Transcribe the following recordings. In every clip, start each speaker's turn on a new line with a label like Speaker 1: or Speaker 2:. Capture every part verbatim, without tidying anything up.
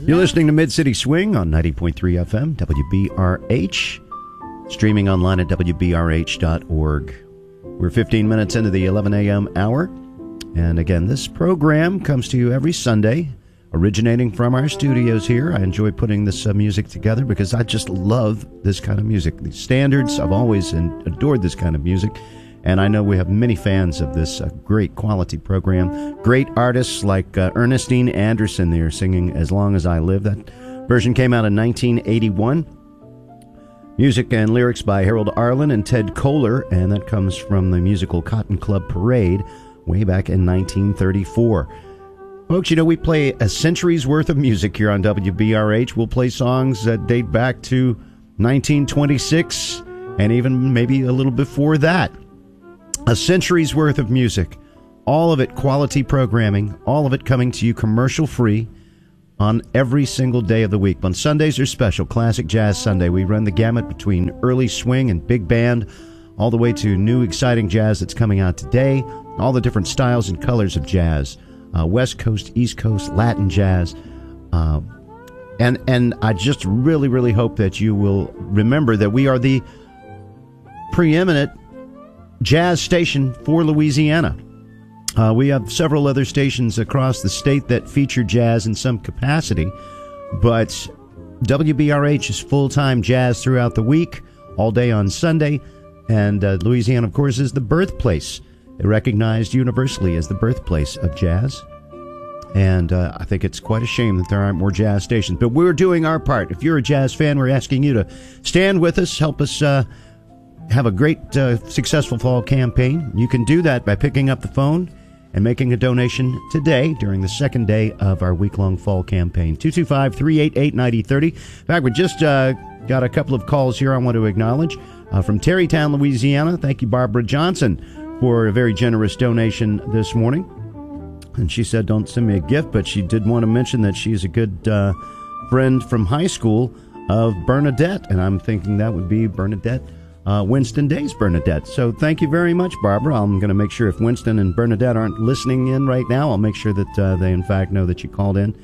Speaker 1: You're listening to Mid-City Swing on ninety point three F M, W B R H. Streaming online at W B R H dot org. We're fifteen minutes into the eleven a.m. hour. And again, this program comes to you every Sunday, originating from our studios here. I enjoy putting this uh, music together because I just love this kind of music. The standards, I've always adored this kind of music. And I know we have many fans of this uh, great quality program. Great artists like uh, Ernestine Anderson there singing As Long As I Live. That version came out in nineteen eighty-one. Music and lyrics by Harold Arlen and Ted Koehler, and that comes from the musical Cotton Club Parade way back in nineteen thirty-four. Folks, you know, we play a century's worth of music here on W B R H. We'll play songs that date back to nineteen twenty-six and even maybe a little before that. A century's worth of music, all of it quality programming, all of it coming to you commercial-free on every single day of the week. On Sundays are special, Classic Jazz Sunday. We run the gamut between early swing and big band, all the way to new exciting jazz that's coming out today, all the different styles and colors of jazz, uh, West Coast, East Coast, Latin jazz. Uh, and, and I just really, really hope that you will remember that we are the preeminent jazz station for Louisiana. Uh, we have several other stations across the state that feature jazz in some capacity, but W B R H is full-time jazz throughout the week, all day on Sunday, and uh, Louisiana, of course, is the birthplace, recognized universally as the birthplace of jazz. And uh, I think it's quite a shame that there aren't more jazz stations, but we're doing our part. If you're a jazz fan, we're asking you to stand with us, help us uh, have a great, uh, successful fall campaign. You can do that by picking up the phone and making a donation today during the second day of our week-long fall campaign. two two five, three eight eight, nine zero three zero. In fact, we just uh, got a couple of calls here I want to acknowledge. Uh, from Terrytown, Louisiana. Thank you, Barbara Johnson, for a very generous donation this morning. And she said, don't send me a gift, but she did want to mention that she's a good uh, friend from high school of Bernadette. And I'm thinking that would be Bernadette Uh, Winston Day's Bernadette. So thank you very much, Barbara. I'm going to make sure if Winston and Bernadette aren't listening in right now, I'll make sure that uh, they, in fact, know that you called in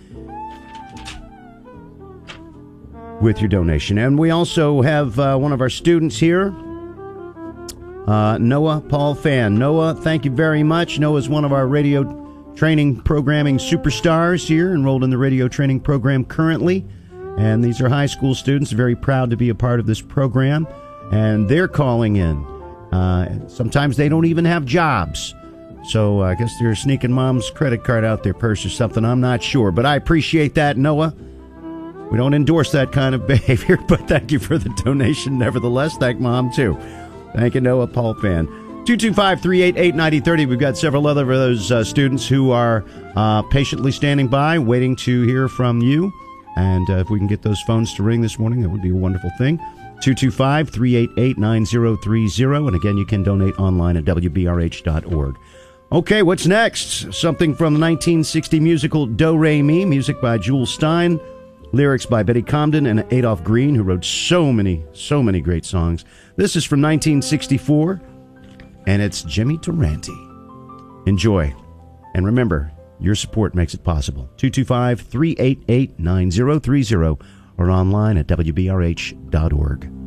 Speaker 1: with your donation. And we also have uh, one of our students here, uh, Noah Paul Fan. Noah, thank you very much. Noah is one of our radio training programming superstars here, enrolled in the radio training program currently. And these are high school students, very proud to be a part of this program. And they're calling in. Uh, sometimes they don't even have jobs. So I guess they're sneaking mom's credit card out their purse or something. I'm not sure. But I appreciate that, Noah. We don't endorse that kind of behavior, but thank you for the donation nevertheless. Thank Mom, too. Thank you, Noah Paul Fan. two two five, three eight eight, nine zero three zero. We've got several other of those uh, students who are uh, patiently standing by, waiting to hear from you. And uh, if we can get those phones to ring this morning, that would be a wonderful thing. two two five, three eight eight, nine zero three zero. And again, you can donate online at W B R H dot org. Okay, what's next? Something from the nineteen sixty musical Do Re Mi, music by Jules Stein, lyrics by Betty Comden and Adolph Green, who wrote so many, so many great songs. This is from nineteen sixty-four, and it's Jimmy Durante. Enjoy. And remember, your support makes it possible. two two five, three eight eight, nine zero three zero or online at W B R H dot org.